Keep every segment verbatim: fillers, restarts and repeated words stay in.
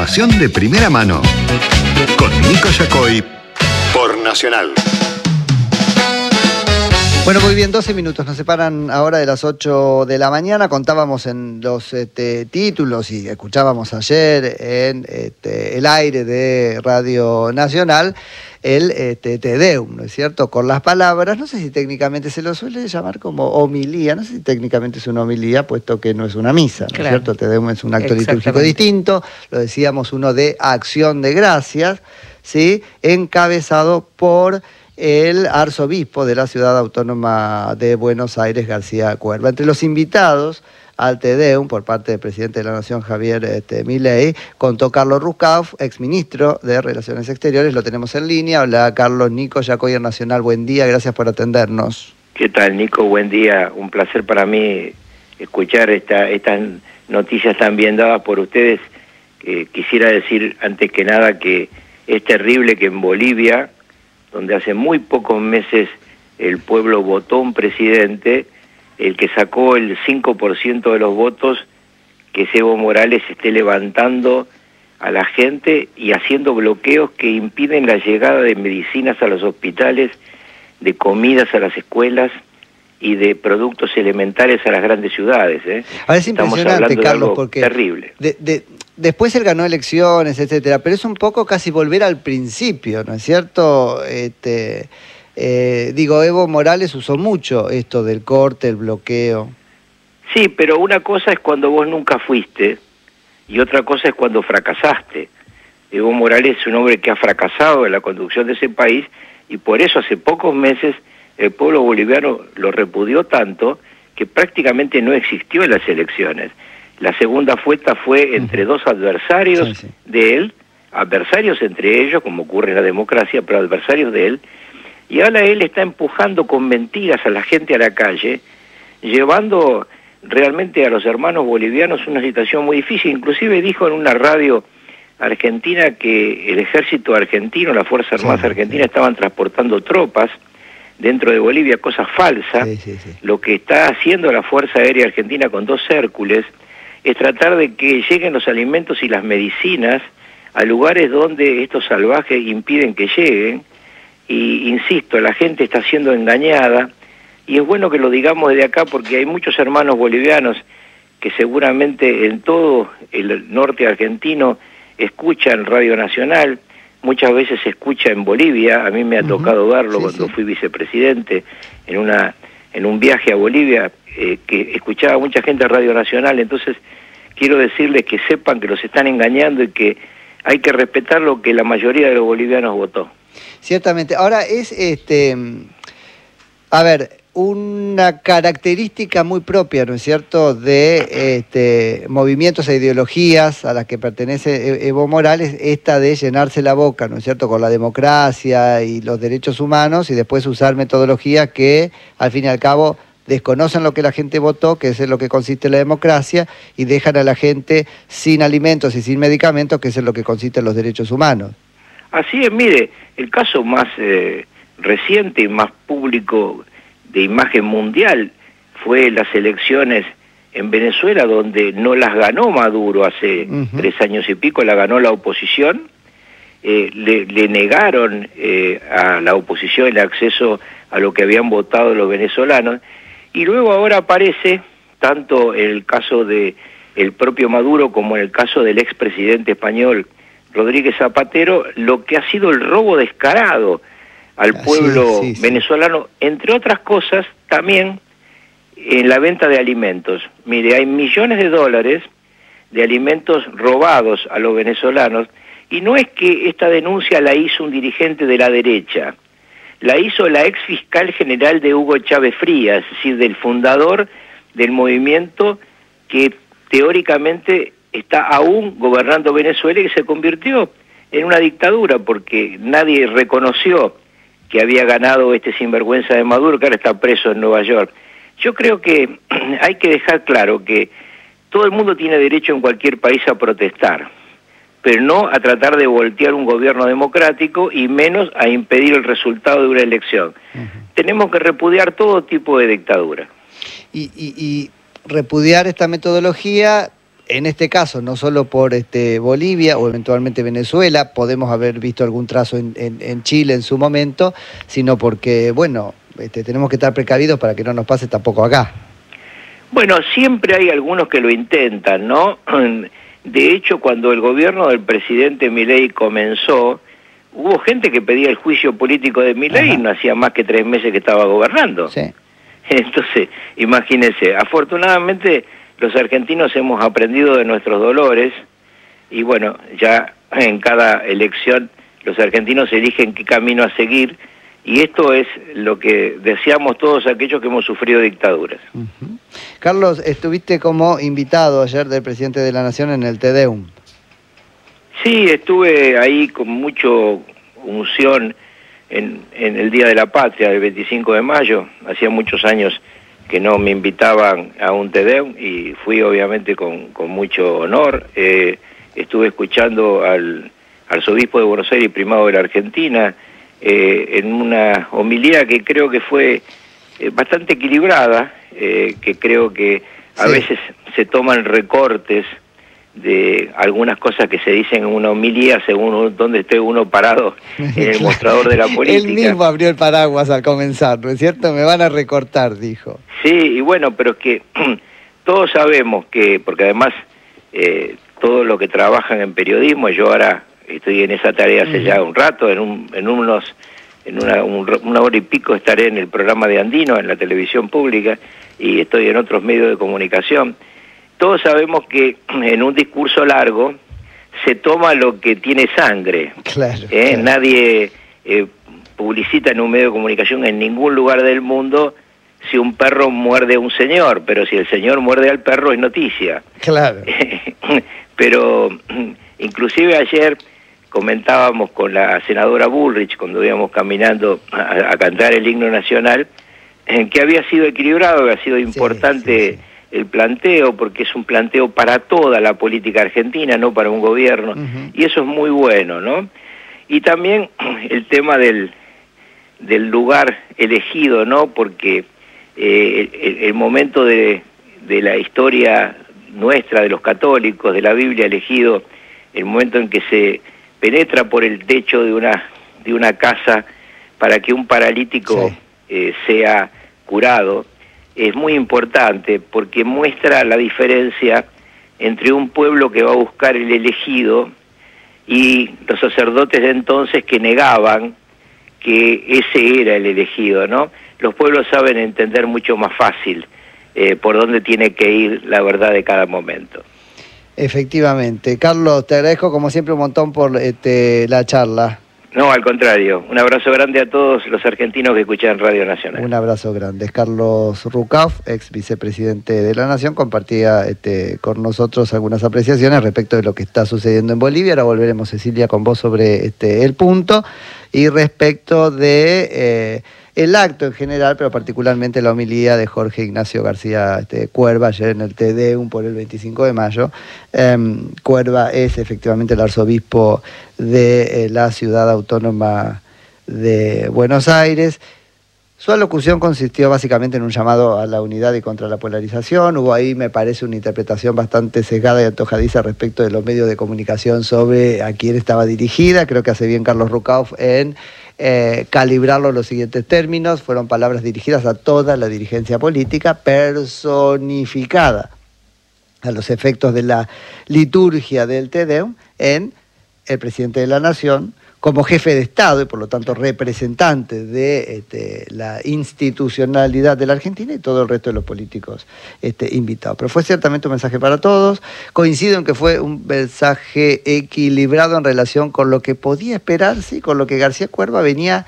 Información de primera mano. Con Nico Yacoy por Nacional. Bueno, muy bien, doce minutos nos separan ahora de las ocho de la mañana. Contábamos en los este, títulos y escuchábamos ayer en este, el aire de Radio Nacional el este, Te Deum, ¿no es cierto? Con las palabras, no sé si técnicamente se lo suele llamar como homilía, no sé si técnicamente es una homilía, puesto que no es una misa, ¿no es Claro. cierto? Te Deum es un acto litúrgico distinto, lo decíamos, uno de acción de gracias, ¿sí? Encabezado por el arzobispo de la ciudad autónoma de Buenos Aires, García Cuerva. Entre los invitados al Te Deum, por parte del presidente de la Nación, Javier este, Milei, contó Carlos Rucauf, exministro de Relaciones Exteriores. Lo tenemos en línea. Hola, Carlos. Nico Yacoy Nacional, buen día, gracias por atendernos. ¿Qué tal, Nico? Buen día. Un placer para mí escuchar esta, estas noticias tan bien dadas por ustedes. Eh, quisiera decir, antes que nada, que es terrible que en Bolivia, donde hace muy pocos meses el pueblo votó un presidente, el que sacó el cinco por ciento de los votos, que es Evo Morales, esté levantando a la gente y haciendo bloqueos que impiden la llegada de medicinas a los hospitales, de comidas a las escuelas y de productos elementales a las grandes ciudades. ¿eh? Ahora es impresionante, Carlos, porque terrible. De, de, después él ganó elecciones, etcétera, pero es un poco casi volver al principio, ¿no es cierto? Este, eh, digo, Evo Morales usó mucho esto del corte, el bloqueo. Sí, pero una cosa es cuando vos nunca fuiste y otra cosa es cuando fracasaste. Evo Morales es un hombre que ha fracasado en la conducción de ese país y por eso hace pocos meses el pueblo boliviano lo repudió tanto que prácticamente no existió en las elecciones. La segunda vuelta fue entre dos adversarios sí, sí. de él, adversarios entre ellos, como ocurre en la democracia, pero adversarios de él, y ahora él está empujando con mentiras a la gente a la calle, llevando realmente a los hermanos bolivianos una situación muy difícil. Inclusive dijo en una radio argentina que el ejército argentino, la Fuerza Armada sí, Argentina, sí. estaban transportando tropas dentro de Bolivia, cosa falsa. Sí, sí, sí. Lo que está haciendo la Fuerza Aérea Argentina con dos Hércules es tratar de que lleguen los alimentos y las medicinas a lugares donde estos salvajes impiden que lleguen. Y insisto, la gente está siendo engañada, y es bueno que lo digamos desde acá porque hay muchos hermanos bolivianos que seguramente en todo el norte argentino escuchan Radio Nacional, muchas veces se escucha en Bolivia, a mí me ha uh-huh. tocado verlo sí, cuando sí. fui vicepresidente en una en un viaje a Bolivia, eh, que escuchaba mucha gente a Radio Nacional. Entonces quiero decirles que sepan que los están engañando y que hay que respetar lo que la mayoría de los bolivianos votó. Ciertamente. Ahora es, este, a ver, una característica muy propia, ¿no es cierto?, de este, movimientos e ideologías a las que pertenece Evo Morales, esta de llenarse la boca, ¿no es cierto?, con la democracia y los derechos humanos y después usar metodologías que, al fin y al cabo, desconocen lo que la gente votó, que es en lo que consiste la democracia, y dejan a la gente sin alimentos y sin medicamentos, que es en lo que consisten los derechos humanos. Así es, mire, el caso más eh, reciente y más público de imagen mundial fue las elecciones en Venezuela, donde no las ganó Maduro hace uh-huh. tres años y pico, la ganó la oposición, eh, le, le negaron eh, a la oposición el acceso a lo que habían votado los venezolanos, y luego ahora aparece, tanto en el caso de el propio Maduro como en el caso del expresidente español Rodríguez Zapatero, lo que ha sido el robo descarado al pueblo sí, sí, venezolano, sí. entre otras cosas, también en la venta de alimentos. Mire, hay millones de dólares de alimentos robados a los venezolanos, y no es que esta denuncia la hizo un dirigente de la derecha, la hizo la ex fiscal general de Hugo Chávez Frías, es decir, del fundador del movimiento que teóricamente está aún gobernando Venezuela y que se convirtió en una dictadura porque nadie reconoció que había ganado este sinvergüenza de Maduro, que ahora está preso en Nueva York. Yo creo que hay que dejar claro que todo el mundo tiene derecho en cualquier país a protestar, pero no a tratar de voltear un gobierno democrático y menos a impedir el resultado de una elección. Uh-huh. Tenemos que repudiar todo tipo de dictadura. Y, y, y repudiar esta metodología en este caso, no solo por este, Bolivia o eventualmente Venezuela, podemos haber visto algún trazo en, en, en Chile en su momento, sino porque, bueno, este, tenemos que estar precavidos para que no nos pase tampoco acá. Bueno, siempre hay algunos que lo intentan, ¿no? De hecho, cuando el gobierno del presidente Milei comenzó, hubo gente que pedía el juicio político de Milei y no hacía más que tres meses que estaba gobernando. Sí. Entonces, imagínense, afortunadamente los argentinos hemos aprendido de nuestros dolores y bueno, ya en cada elección los argentinos eligen qué camino a seguir y esto es lo que deseamos todos aquellos que hemos sufrido dictaduras. Uh-huh. Carlos, estuviste como invitado ayer del presidente de la Nación en el Te Deum. Sí, estuve ahí con mucho unción en, en el Día de la Patria, el veinticinco de mayo. Hacía muchos años que no me invitaban a un Te Deum y fui obviamente con, con mucho honor. Eh, estuve escuchando al arzobispo de Buenos Aires y primado de la Argentina eh, en una homilía que creo que fue eh, bastante equilibrada, eh, que creo que a sí. veces se toman recortes de algunas cosas que se dicen en una homilía según donde esté uno parado en el mostrador de la política. Él mismo abrió el paraguas al comenzar, ¿no es cierto? Me van a recortar, dijo. Sí, y bueno, pero es que todos sabemos que, porque además eh, todos los que trabajan en periodismo, yo ahora estoy en esa tarea hace uh-huh. ya un rato, en, un, en unos en una, un, una hora y pico estaré en el programa de Andino, en la televisión pública, y estoy en otros medios de comunicación. Todos sabemos que en un discurso largo se toma lo que tiene sangre. Claro, ¿eh? claro. Nadie eh, publicita en un medio de comunicación en ningún lugar del mundo si un perro muerde a un señor, pero si el señor muerde al perro es noticia. Claro. Pero inclusive ayer comentábamos con la senadora Bullrich cuando íbamos caminando a, a cantar el himno nacional, en que había sido equilibrado, había sido importante... Sí, sí, sí. el planteo, porque es un planteo para toda la política argentina, no para un gobierno, uh-huh. y eso es muy bueno, ¿no? Y también el tema del, del lugar elegido, ¿no? Porque eh, el, el momento de, de la historia nuestra, de los católicos, de la Biblia elegido, el momento en que se penetra por el techo de una, de una casa para que un paralítico sí. eh, sea curado, es muy importante porque muestra la diferencia entre un pueblo que va a buscar el elegido y los sacerdotes de entonces que negaban que ese era el elegido, ¿no? Los pueblos saben entender mucho más fácil eh, por dónde tiene que ir la verdad de cada momento. Efectivamente. Carlos, te agradezco como siempre un montón por este, la charla. No, al contrario. Un abrazo grande a todos los argentinos que escuchan Radio Nacional. Un abrazo grande. Carlos Rucauf, ex vicepresidente de la Nación, compartía este, con nosotros algunas apreciaciones respecto de lo que está sucediendo en Bolivia. Ahora volveremos, Cecilia, con vos sobre este, el punto. Y respecto de eh, el acto en general, pero particularmente la homilía de Jorge Ignacio García este, Cuerva, ayer en el Te Deum por el veinticinco de mayo. Eh, Cuerva es efectivamente el arzobispo de eh, la ciudad autónoma de Buenos Aires. Su alocución consistió básicamente en un llamado a la unidad y contra la polarización. Hubo ahí, me parece, una interpretación bastante sesgada y antojadiza respecto de los medios de comunicación sobre a quién estaba dirigida. Creo que hace bien Carlos Rucauf en eh, calibrarlo en los siguientes términos. Fueron palabras dirigidas a toda la dirigencia política, personificada a los efectos de la liturgia del Te Deum en el presidente de la Nación, como jefe de Estado y por lo tanto representante de este, la institucionalidad de la Argentina y todo el resto de los políticos este, invitados. Pero fue ciertamente un mensaje para todos. Coincido en que fue un mensaje equilibrado en relación con lo que podía esperarse y con lo que García Cuerva venía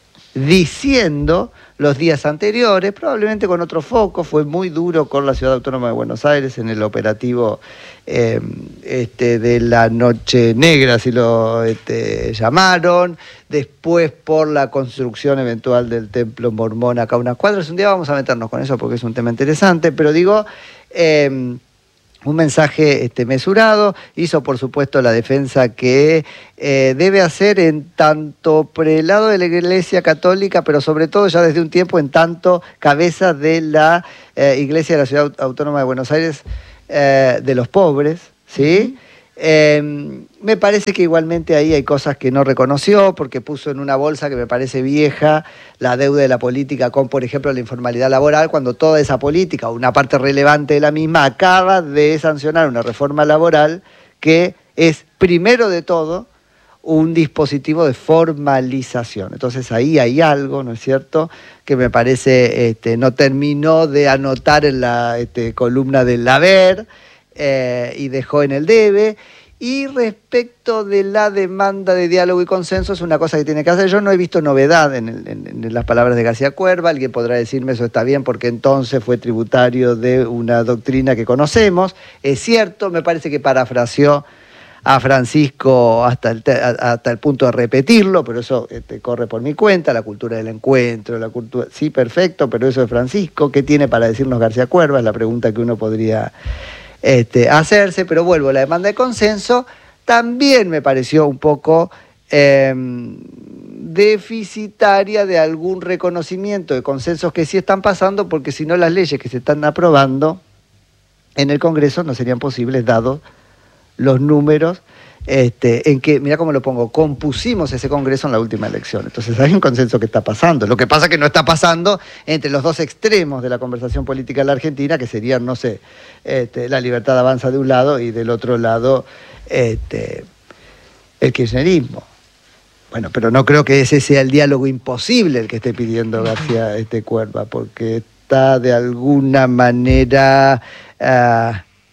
diciendo los días anteriores, probablemente con otro foco. Fue muy duro con la Ciudad Autónoma de Buenos Aires en el operativo eh, este, de la Noche Negra, así lo este, llamaron. Después por la construcción eventual del templo mormón acá a unas cuadras. Un día vamos a meternos con eso porque es un tema interesante, pero digo... Eh, un mensaje este, mesurado, hizo por supuesto la defensa que eh, debe hacer en tanto por el lado de la Iglesia Católica, pero sobre todo ya desde un tiempo en tanto cabeza de la eh, Iglesia de la Ciudad Autónoma de Buenos Aires, eh, de los pobres, ¿sí? Eh, me parece que igualmente ahí hay cosas que no reconoció, porque puso en una bolsa que me parece vieja la deuda de la política con, por ejemplo, la informalidad laboral, cuando toda esa política, una parte relevante de la misma, acaba de sancionar una reforma laboral que es, primero de todo, un dispositivo de formalización. Entonces ahí hay algo, ¿no es cierto?, que me parece este, no terminó de anotar en la este, columna del haber, Eh, y dejó en el debe. Y respecto de la demanda de diálogo y consenso, es una cosa que tiene que hacer. Yo no he visto novedad en, el, en, en las palabras de García Cuerva. Alguien podrá decirme eso está bien porque entonces fue tributario de una doctrina que conocemos. Es cierto, me parece que parafraseó a Francisco hasta el, hasta el punto de repetirlo, pero eso este, corre por mi cuenta, la cultura del encuentro, la cultura, sí, perfecto, pero eso es Francisco. ¿Qué tiene para decirnos García Cuerva? Es la pregunta que uno podría Este, hacerse, pero vuelvo, la demanda de consenso también me pareció un poco eh, deficitaria de algún reconocimiento de consensos que sí están pasando, porque si no las leyes que se están aprobando en el Congreso no serían posibles dados los números este, en que, mira cómo lo pongo, compusimos ese Congreso en la última elección. Entonces hay un consenso que está pasando. Lo que pasa es que no está pasando entre los dos extremos de la conversación política en la Argentina, que serían, no sé, este, la libertad avanza de un lado y del otro lado este, el kirchnerismo. Bueno, pero no creo que ese sea el diálogo imposible el que esté pidiendo García este, Cuerva, porque está de alguna manera uh,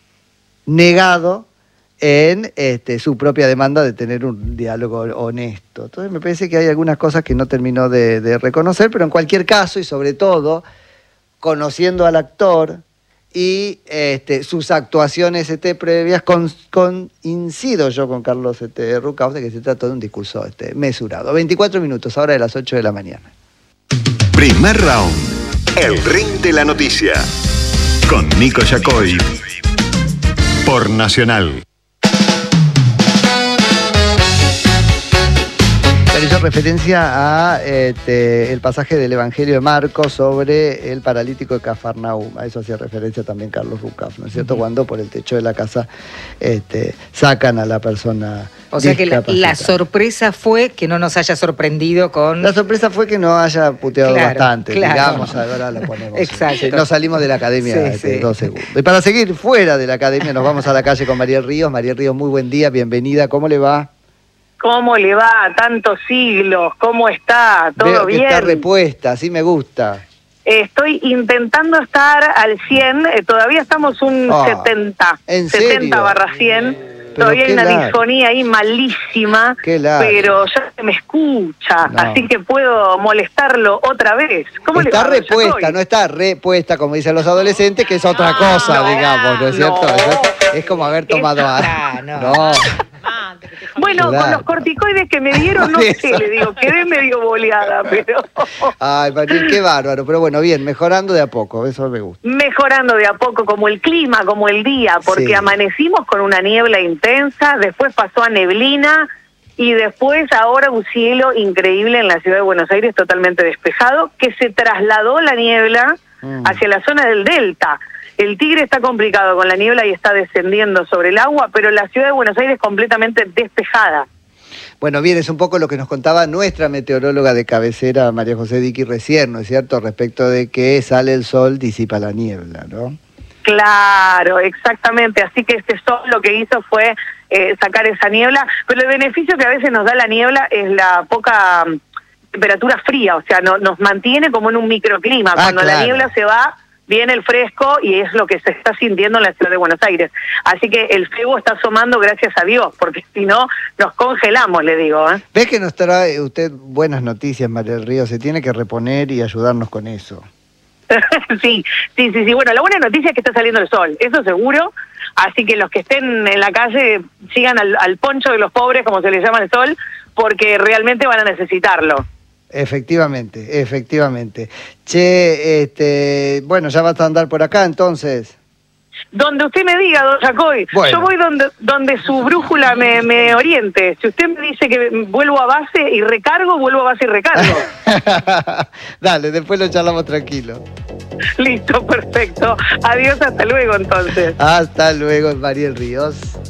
negado en este, su propia demanda de tener un diálogo honesto. Entonces me parece que hay algunas cosas que no terminó de, de reconocer, pero en cualquier caso, y sobre todo, conociendo al actor y este, sus actuaciones este, previas, con, con, incido yo con Carlos este, Rucauf de que se trata de un discurso este, mesurado. veinticuatro minutos, ahora de las ocho de la mañana. Primer round, el ring de la noticia, con Nico Yacoy, por Nacional. Hizo referencia a este, el pasaje del Evangelio de Marcos sobre el paralítico de Cafarnaúm. A eso hacía referencia también Carlos Rucauf, ¿no es cierto? Uh-huh. Cuando por el techo de la casa este, sacan a la persona. O sea que la, la sorpresa fue que no nos haya sorprendido con... La sorpresa fue que no haya puteado claro, bastante, claro. digamos, ahora lo ponemos. Exacto. Sí, nos salimos de la academia sí, este, sí. dos segundos. Y para seguir fuera de la academia nos vamos a la calle con Mariel Ríos. Mariel Ríos, muy buen día, bienvenida, ¿cómo le va? ¿Cómo le va? Tantos siglos, ¿cómo está? ¿Todo Veo que bien? Está repuesta, así me gusta. Estoy intentando estar al cien, eh, todavía estamos un oh, setenta, ¿en setenta serio? Barra cien. Todavía hay una lar... disfonía ahí malísima, pero ya se me escucha, no. Así que puedo molestarlo otra vez. ¿Cómo está le va, repuesta, no está repuesta, como dicen los adolescentes, que es otra ah, cosa, no, digamos, ¿no es cierto? No. Es, es como haber tomado algo. No. no. Bueno, claro. Con los corticoides que me dieron, no sé, le digo, quedé medio boleada, pero... Ay, Marín, qué bárbaro, pero bueno, bien, mejorando de a poco, eso me gusta. Mejorando de a poco, como el clima, como el día, porque sí. Amanecimos con una niebla intensa, después pasó a neblina, y después ahora un cielo increíble en la ciudad de Buenos Aires, totalmente despejado, que se trasladó la niebla mm. hacia la zona del Delta. El Tigre está complicado con la niebla y está descendiendo sobre el agua, pero la ciudad de Buenos Aires completamente despejada. Bueno, bien, es un poco lo que nos contaba nuestra meteoróloga de cabecera, María José Diqui, recién, ¿no es cierto?, respecto de que sale el sol, disipa la niebla, ¿no? Claro, exactamente. Así que este sol lo que hizo fue eh, sacar esa niebla, pero el beneficio que a veces nos da la niebla es la poca temperatura fría, o sea, no, nos mantiene como en un microclima. Ah, Cuando claro. La niebla se va, viene el fresco y es lo que se está sintiendo en la ciudad de Buenos Aires. Así que el febo está asomando gracias a Dios, porque si no, nos congelamos, le digo. ¿eh? ¿Ves que nos trae usted buenas noticias, María del Río? Se tiene que reponer y ayudarnos con eso. sí, sí, sí, sí. Bueno, la buena noticia es que está saliendo el sol, eso seguro. Así que los que estén en la calle sigan al, al poncho de los pobres, como se les llama el sol, porque realmente van a necesitarlo. Efectivamente, efectivamente. Che, este, bueno, ya vas a andar por acá entonces. Donde usted me diga, don Yacoy, Bueno. yo voy donde donde su brújula me, me oriente. Si usted me dice que vuelvo a base y recargo, vuelvo a base y recargo. Dale, después lo charlamos tranquilo. Listo, perfecto. Adiós, hasta luego entonces. Hasta luego, Mariel Ríos.